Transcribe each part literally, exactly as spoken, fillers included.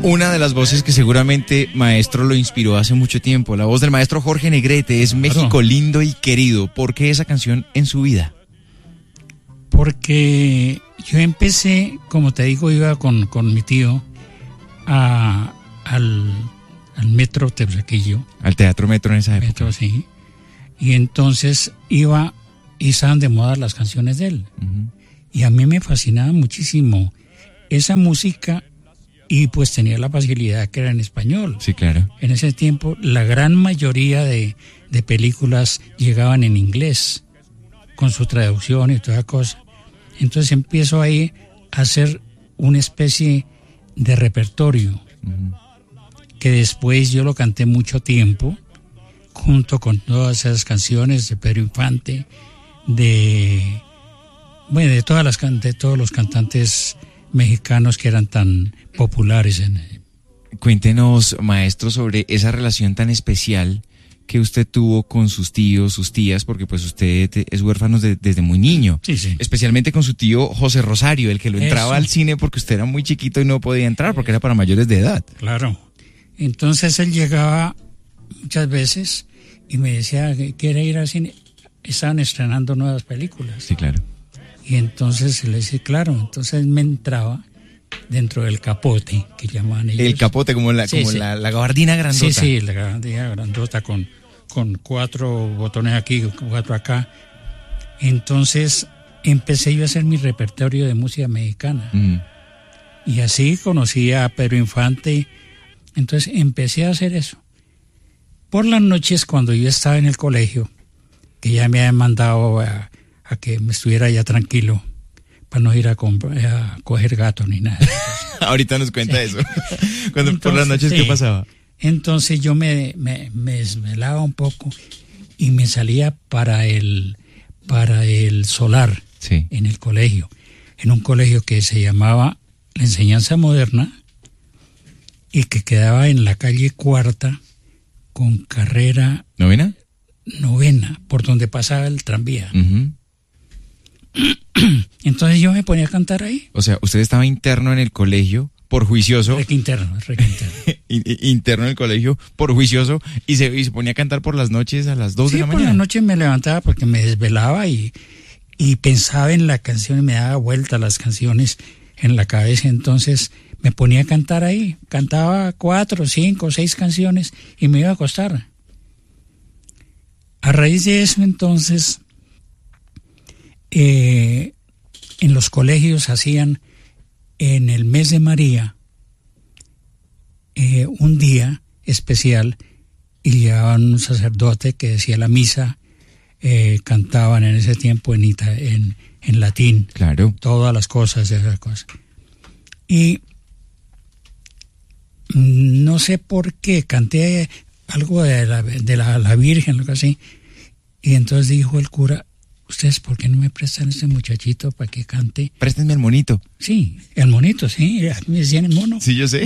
una de las voces que seguramente maestro lo inspiró hace mucho tiempo, la voz del maestro Jorge Negrete, es México lindo y querido. ¿Por qué esa canción en su vida? Porque yo empecé, como te digo, iba con, con mi tío a, al, al Metro Teusaquillo. Al Teatro Metro en esa época. Metro, sí. Y entonces iba y estaban de moda las canciones de él. Uh-huh. Y a mí me fascinaba muchísimo esa música y pues tenía la facilidad que era en español. Sí, claro. En ese tiempo la gran mayoría de, de películas llegaban en inglés, con su traducción y toda cosa. Entonces empiezo ahí a hacer una especie de repertorio, uh-huh. que después yo lo canté mucho tiempo, junto con todas esas canciones de Pedro Infante, de, bueno, de todas las de todos los cantantes mexicanos que eran tan populares en el... Cuéntenos, maestro, sobre esa relación tan especial que usted tuvo con sus tíos, sus tías, porque pues usted es huérfano de, desde muy niño. Sí, sí. Especialmente con su tío José Rosario, el que lo entraba Eso. al cine porque usted era muy chiquito y no podía entrar porque era para mayores de edad. Claro. Entonces él llegaba muchas veces y me decía que quiere ir al cine. Estaban estrenando nuevas películas. Sí, claro. Y entonces le decía, claro, entonces me entraba dentro del capote, que llamaban ellos. El capote, como la, sí, como sí. la, la gabardina grandota. Sí, sí, la gabardina grandota con, con cuatro botones aquí, cuatro acá. Entonces empecé yo a hacer mi repertorio de música mexicana. Mm. Y así conocí a Pedro Infante. Entonces empecé a hacer eso. Por las noches, cuando yo estaba en el colegio, que ya me habían mandado a, a que me estuviera ya tranquilo, para no ir a, a coger gato ni nada. Ahorita nos cuenta sí. eso. Cuando, Entonces, por las noches, sí. ¿qué pasaba? Entonces yo me, me, me desvelaba un poco y me salía para el, para el solar, sí. en el colegio, en un colegio que se llamaba La Enseñanza Moderna y que quedaba en la calle Cuarta con carrera... ¿Novena? Novena, por donde pasaba el tranvía. Uh-huh. Entonces yo me ponía a cantar ahí. O sea, usted estaba interno en el colegio por juicioso. Reque interno, reque interno. interno en el colegio por juicioso y se, y se ponía a cantar por las noches a las dos sí, de la por mañana. la noche me levantaba porque me desvelaba y, y pensaba en la canción y me daba vuelta las canciones en la cabeza. Entonces me ponía a cantar ahí. Cantaba cuatro, cinco, seis canciones y me iba a acostar. A raíz de eso, entonces, eh, en los colegios hacían en el mes de María eh, un día especial y llevaban un sacerdote que decía la misa, eh, cantaban en ese tiempo en, ita, en, en latín, claro. todas las cosas, esas cosas. Y no sé por qué canté algo de la, de la, la Virgen, algo así, y entonces dijo el cura, ¿ustedes por qué no me prestan a este muchachito para que cante? Préstenme el monito. Sí, el monito, sí, me decían el mono. Sí, yo sé.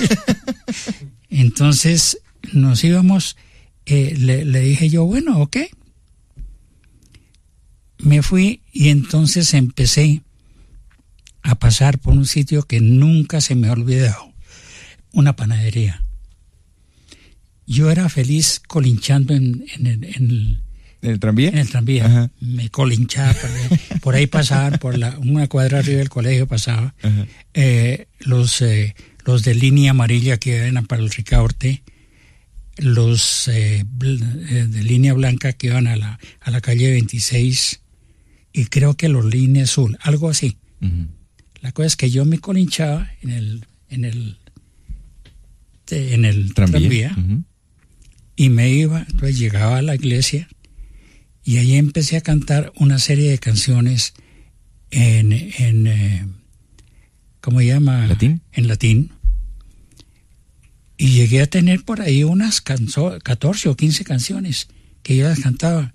Entonces nos íbamos, eh, le, le dije yo, bueno, ok. Me fui y entonces empecé a pasar por un sitio que nunca se me ha olvidado, una panadería. Yo era feliz colinchando en, en, en, en el... ¿En el tranvía? En el tranvía. Ajá. Me colinchaba. Por, por ahí pasaban, por la, una cuadra arriba del colegio pasaba, eh, los, eh, los de línea amarilla que eran para el Ricaurte, los eh, de línea blanca que iban a la, a la calle veintiséis, y creo que los línea azul, algo así. Uh-huh. La cosa es que yo me colinchaba en el, en el, en el tranvía, tranvía uh-huh. y me iba, entonces llegaba a la iglesia, y ahí empecé a cantar una serie de canciones en, en eh, ¿cómo se llama? ¿Latín? En latín. Y llegué a tener por ahí unas canso- catorce o quince canciones que yo las cantaba.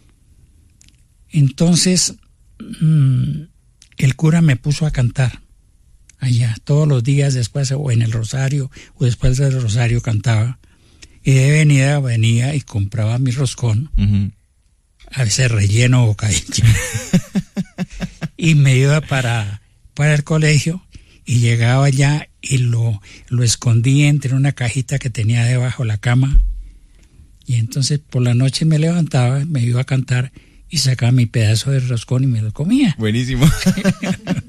Entonces, mmm, el cura me puso a cantar allá, todos los días después, o en el rosario, o después del rosario cantaba. Y de venida venía y compraba mi roscón. Uh-huh. A veces relleno o bocadillo. Y me iba para, para el colegio y llegaba allá y lo, lo escondí entre una cajita que tenía debajo de la cama. Y entonces por la noche me levantaba, me iba a cantar y sacaba mi pedazo de roscón y me lo comía. Buenísimo.